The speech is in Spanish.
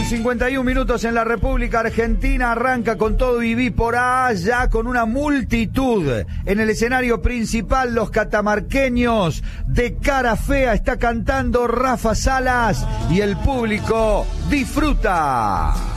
51 minutos en la República Argentina. Arranca con todo y vi por allá con una multitud. En el escenario principal, los catamarqueños de Cara Fea. Está cantando Rafa Salas y el público disfruta.